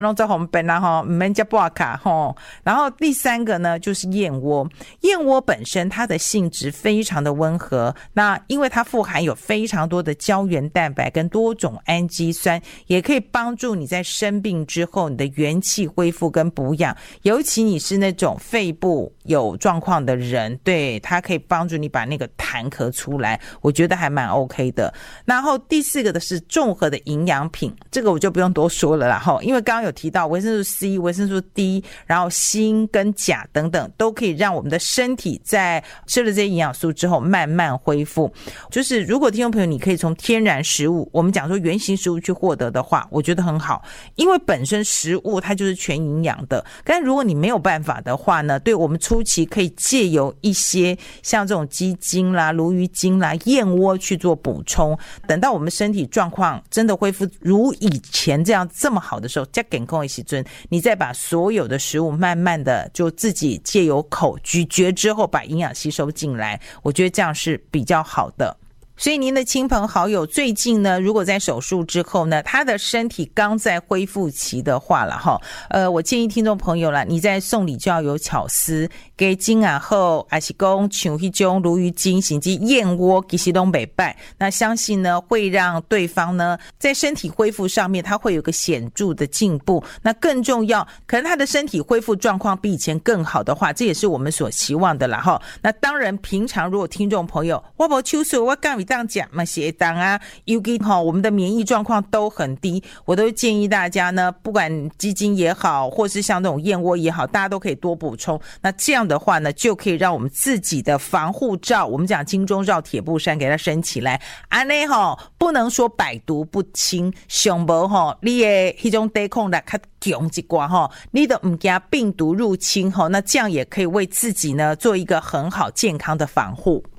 弄这红本啦哈，免吃薄卡哈。然后第三个呢就是燕窝，燕窝本身它的性质非常的温和，那因为它富含有非常多的胶原蛋白跟多种氨基酸，也可以帮助你在生病之后你的元气恢复跟补养，尤其你是那种肺部有状况的人，对，它可以帮助你把那个痰咳出来，我觉得还蛮 OK 的。然后第四个的是综合的营养品，这个我就不用多说了啦，因为刚刚有提到维生素 C、维生素 D， 然后锌跟钾等等，都可以让我们的身体在吃了这些营养素之后慢慢恢复。就是如果听众朋友你可以从天然食物，我们讲说原型食物去获得的话，我觉得很好，因为本身食物它就是全营养的。但如果你没有办法的话呢，对我们初期可以借由一些像这种鸡精啦、鲈鱼精啦、燕窝去做补充，等到我们身体状况真的恢复如以前这样这么好的时候，再健康的时候，你再把所有的食物慢慢的就自己借由口咀嚼之后把营养吸收进来，我觉得这样是比较好的。所以您的亲朋好友最近呢，如果在手术之后呢，他的身体刚在恢复期的话了哈，我建议听众朋友啦，你在送礼就要有巧思，给金啊后还是讲像那种鲈鱼精甚至燕窝其实都不错，那相信呢会让对方呢在身体恢复上面他会有个显著的进步。那更重要，可能他的身体恢复状况比以前更好的话，这也是我们所希望的啦哈。那当然平常如果听众朋友我没手术我干当讲嘛血当啊，尤其我们的免疫状况都很低，我都建议大家呢，不管鸡精也好，或是像这种燕窝也好，大家都可以多补充。那这样的话呢，就可以让我们自己的防护罩，我们讲金钟罩铁布衫给它升起来。安内不能说百毒不侵，上无你的那种抵抗力较强一寡你都不怕病毒入侵那这样也可以为自己呢做一个很好健康的防护。